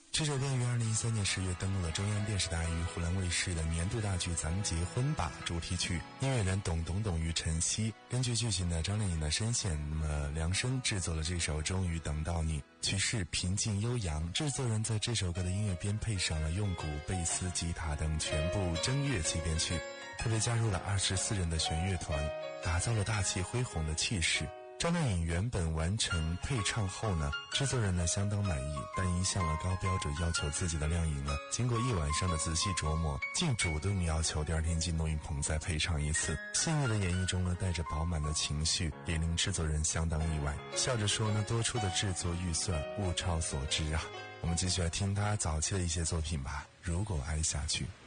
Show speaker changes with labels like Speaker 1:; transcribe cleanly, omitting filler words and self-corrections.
Speaker 1: 这首歌于2013年10月登陆了中央电视台与湖南卫视的年度大剧《咱们结婚吧》主题曲，音乐人董与陈曦。根据剧情的张靓颖的声线，那么量身制作了这首《终于等到你》，曲式平静悠扬。制作人在这首歌的音乐编配上了用鼓、贝斯、吉他等全部真乐器编曲，特别加入了24人的弦乐团，打造了大气恢宏的气势。张靓颖原本完成配唱后呢，制作人呢相当满意，但一向了高标准要求自己的靓颖呢，经过一晚上的仔细琢磨，竟主动要求第二天进录音棚再配唱一次。细腻的演绎中呢，带着饱满的情绪，也令制作人相当意外，笑着说呢，多出的制作预算物超所值啊。我们继续来听他早期的一些作品吧，如果爱下去。